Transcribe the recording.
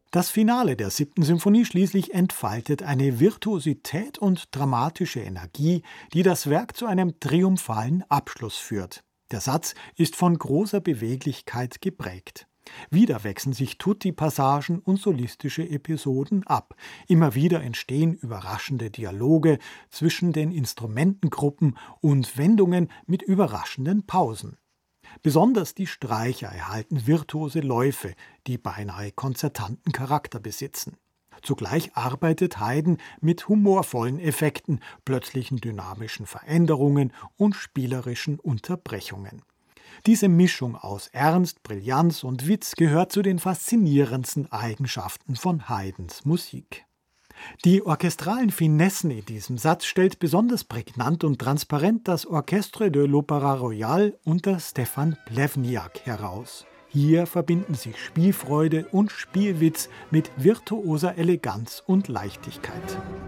Das Finale der 7. Symphonie schließlich entfaltet eine Virtuosität und dramatische Energie, die das Werk zu einem triumphalen Abschluss führt. Der Satz ist von großer Beweglichkeit geprägt. Wieder wechseln sich Tutti-Passagen und solistische Episoden ab. Immer wieder entstehen überraschende Dialoge zwischen den Instrumentengruppen und Wendungen mit überraschenden Pausen. Besonders die Streicher erhalten virtuose Läufe, die beinahe konzertanten Charakter besitzen. Zugleich arbeitet Haydn mit humorvollen Effekten, plötzlichen dynamischen Veränderungen und spielerischen Unterbrechungen. Diese Mischung aus Ernst, Brillanz und Witz gehört zu den faszinierendsten Eigenschaften von Haydns Musik. Die orchestralen Finessen in diesem Satz stellt besonders prägnant und transparent das Orchestre de l'Opéra Royal unter Stefan Plewniak heraus. Hier verbinden sich Spielfreude und Spielwitz mit virtuoser Eleganz und Leichtigkeit.